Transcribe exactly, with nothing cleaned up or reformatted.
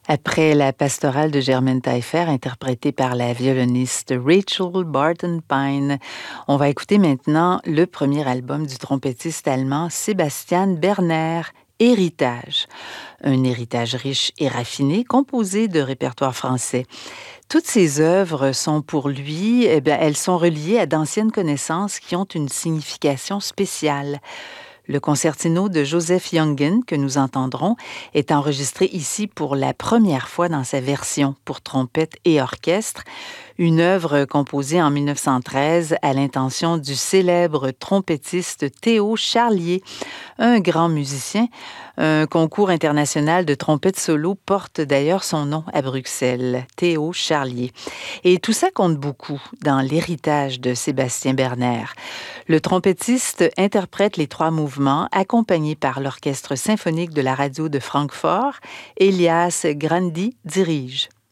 Après la pastorale de Germaine Taillefer, interprétée par la violoniste Rachel Barton-Pine, on va écouter maintenant le premier album du trompettiste allemand Sebastian Berner, Héritage. Un héritage riche et raffiné, composé de répertoires français. Toutes ces œuvres sont pour lui, eh bien, elles sont reliées à d'anciennes connaissances qui ont une signification spéciale. Le concertino de Joseph Junggen, que nous entendrons, est enregistré ici pour la première fois dans sa version pour trompette et orchestre, une œuvre composée en mille neuf cent treize à l'intention du célèbre trompettiste Théo Charlier, un grand musicien. Un concours international de trompette solo porte d'ailleurs son nom à Bruxelles, Théo Charlier. Et tout ça compte beaucoup dans l'héritage de Sébastien Berner. Le trompettiste interprète les trois mouvements, accompagné par l'Orchestre symphonique de la radio de Francfort. Elias Grandi dirige.